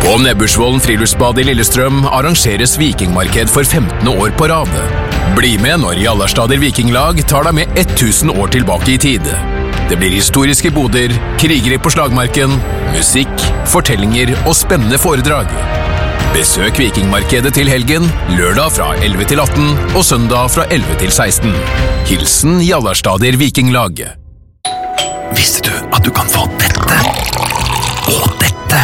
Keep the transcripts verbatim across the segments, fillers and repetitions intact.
På Nebbursvollen friluftsbad i Lillestrøm arrangeres vikingmarked for femtende år på rad. Bli med når Jallarstader Vikinglag tar deg med tusen år tilbake i tid. Det blir historiske boder, krigere på slagmarken, musikk, fortellinger og spennende foredrag. Besøk Vikingmarkedet til helgen, lørdag fra elleve til atten og søndag fra elleve til seksten. Hilsen Jallarstader Vikinglag. Visste du at du kan få dette og dette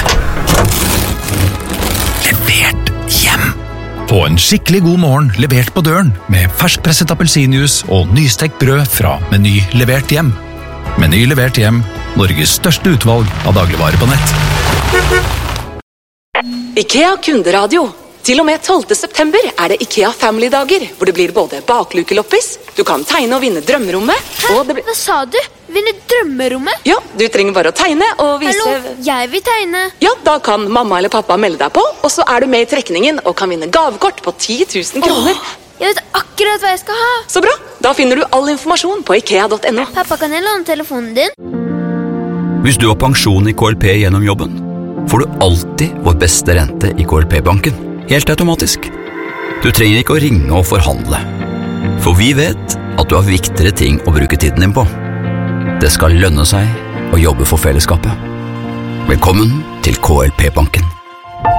levert hjem? Få en skikkelig god morgen levert på døren med ferskpresset appelsinjuice og nystekt brød fra Meny levert hjem. Meny levert hjem, Norges største utvalg av dagligvarer på nett. IKEA kunderadio. Til og med tolvte september er det IKEA Family-dager, hvor det blir både baklukeloppis, du kan tegne og vinne drømmerommet, Hæ? og det blir... Hva sa du? Vinne drømmerommet? Ja, du trenger bare å tegne og vise... Hallo, jeg vil tegne. Ja, da kan mamma eller pappa melde deg på, og så er du med i trekningen og kan vinne gavekort på ti tusen kroner. Åh, jeg vet akkurat hva jeg skal ha. Så bra, da finner du all informasjon på ikea punktum no. Pappa, kan jeg låne telefonen din? Hvis du har pensjon i K L P gjennom jobben, får du alltid vår beste rente i K L P-banken. Helt automatisk. Du trenger ikke å ringe og forhandle. For vi vet at du har viktigere ting å bruke tiden din på. Det skal lønne seg å jobbe for fellesskapet. Velkommen til K L P-banken.